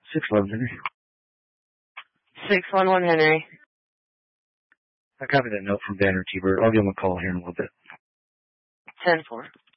611 Henry. 611 Henry. I copied that note from Banner T-Bird. I'll give him a call here in a little bit. 10-4.